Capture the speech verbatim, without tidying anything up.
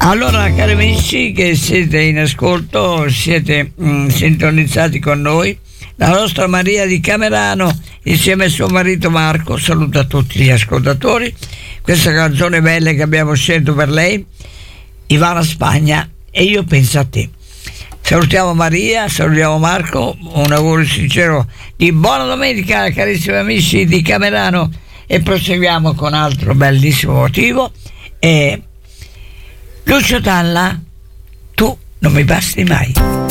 Allora, cari amici che siete in ascolto, siete mh, sintonizzati con noi, la nostra Maria di Camerano insieme al suo marito Marco saluta tutti gli ascoltatori. Questa canzone bella che abbiamo scelto per lei, Ivana Spagna, e io penso a te. Salutiamo Maria, salutiamo Marco, un augurio sincero di buona domenica carissimi amici di Camerano, e proseguiamo con altro bellissimo motivo. E Lucio Dalla, tu non mi basti mai.